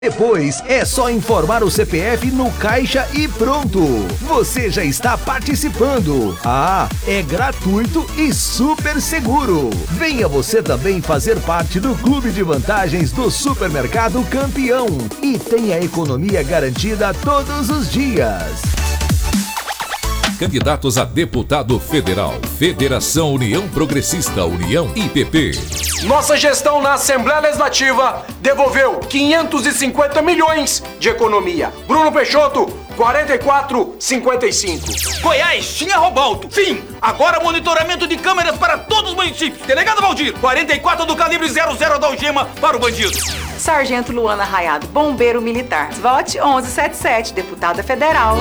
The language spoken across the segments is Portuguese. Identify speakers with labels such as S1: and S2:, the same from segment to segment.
S1: Depois é só informar o CPF no caixa e pronto! Você já está participando! Ah, é gratuito e super seguro! Venha você também fazer parte do Clube de Vantagens do Supermercado Campeão e tenha economia garantida todos os dias!
S2: Candidatos a deputado federal. Federação União Progressista, União IPP.
S3: Nossa gestão na Assembleia Legislativa devolveu 550 milhões de economia. Bruno Peixoto, 44,55.
S4: Goiás tinha Robalto. Fim. Agora monitoramento de câmeras para todos os municípios. Delegado Valdir, 44 do calibre 00 da algema para o bandido.
S5: Sargento Luana Raiado, bombeiro militar. Vote 1177, deputada federal.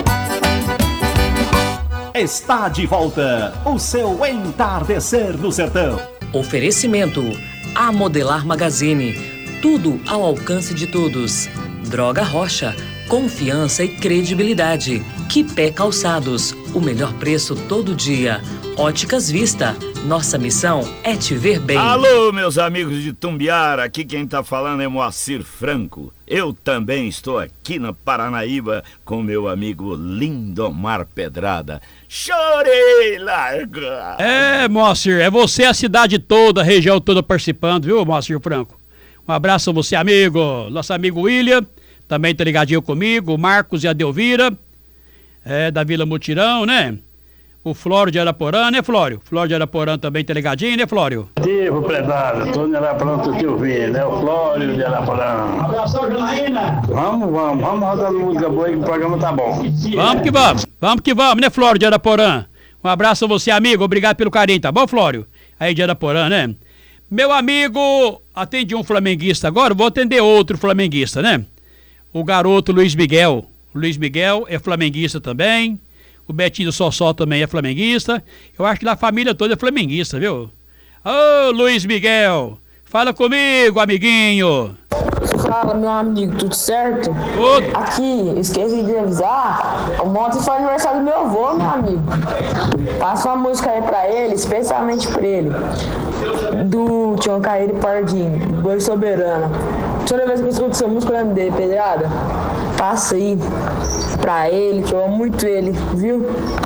S6: Está de volta o seu Entardecer no Sertão.
S7: Oferecimento A Modelar Magazine. Tudo ao alcance de todos. Droga Rocha. Confiança e credibilidade. Quipé Calçados. O melhor preço todo dia. Óticas Vista. Nossa missão é te ver bem.
S8: Alô, meus amigos de Tumbiara. Aqui quem tá falando é Moacir Franco. Eu também estou aqui na Paranaíba com meu amigo Lindomar Pedrada. Chorei, larga!
S9: É, Moacir, é você, a cidade toda, a região toda participando, viu, Moacir Franco? Um abraço a você, amigo. Nosso amigo William, também tá ligadinho comigo, o Marcos e a Delvira, da Vila Mutirão, né? O Flório de Araporã, né, Flório? Flório de Araporã também tá ligadinho, né, Flório?
S10: Tipo, prezado, tô em Araporã, tô te ouvindo, né? O Flório de Araporã. Abração, Janaína! Vamos rodando música boa aí que o programa tá bom.
S9: Vamos que vamos, né, Flório de Araporã? Um abraço a você, amigo, obrigado pelo carinho, tá bom, Flório? Aí de Araporã, né? Meu amigo, atendi um flamenguista agora, vou atender outro flamenguista, né? O garoto Luiz Miguel. O Luiz Miguel é flamenguista também. O Betinho do Sossó também é flamenguista. Eu acho que a família toda é flamenguista, viu? Ô, Luiz Miguel, fala comigo, amiguinho.
S11: Fala, meu amigo, tudo certo? Aqui, esqueci de avisar, ontem foi aniversário do meu avô, meu amigo. Passa uma música aí pra ele, especialmente pra ele. Do Tião Caíra e Pardinho, Boi Soberana. Toda vez que eu escuto essa música, eu lembro dele, Pedrada. Passa aí pra ele, que eu amo muito ele, viu?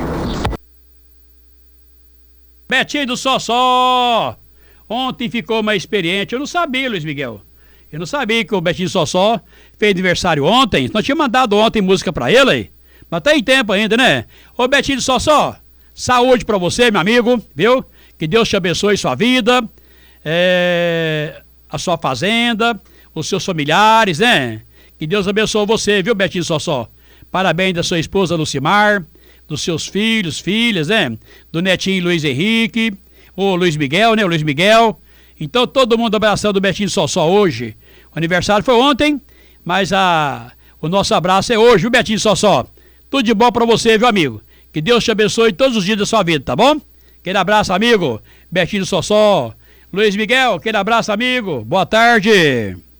S9: Betinho do Sossó! Ontem ficou mais experiente. Eu não sabia, Luiz Miguel. Eu não sabia que o Betinho do Sossó fez aniversário ontem. Nós tínhamos mandado ontem música pra ele aí. Mas tá em tempo ainda, né? Ô, Betinho do Sossó, saúde pra você, meu amigo, viu? Que Deus te abençoe sua vida, a sua fazenda, os seus familiares, né? Que Deus abençoe você, viu, Betinho do Sossó? Parabéns da sua esposa Lucimar, dos seus filhos, filhas, né? Do netinho Luiz Henrique, o Luiz Miguel, né? O Luiz Miguel. Então, todo mundo abraçando o Betinho do Sossó hoje. O aniversário foi ontem, mas o nosso abraço é hoje, viu, Betinho do Sossó? Tudo de bom pra você, viu, amigo? Que Deus te abençoe todos os dias da sua vida, tá bom? Aquele abraço, amigo. Betinho do Sossó. Luiz Miguel, aquele abraço, amigo. Boa tarde.